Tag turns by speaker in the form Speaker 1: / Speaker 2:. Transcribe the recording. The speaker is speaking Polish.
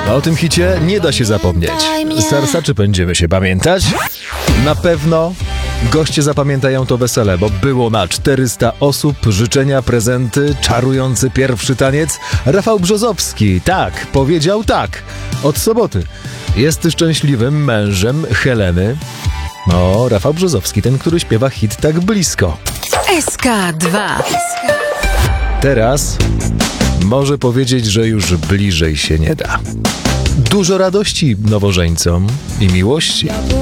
Speaker 1: O tym hicie nie da się zapomnieć. Starsaczy będziemy się pamiętać. Na pewno goście zapamiętają to wesele, bo było na 400 osób, życzenia, prezenty, czarujący pierwszy taniec. Rafał Brzozowski, tak, powiedział tak. Od soboty jest szczęśliwym mężem Heleny. O, Rafał Brzozowski, ten, który śpiewa hit Tak blisko.
Speaker 2: SK2.
Speaker 1: Teraz może powiedzieć, że już bliżej się nie da. Dużo radości nowożeńcom i miłości.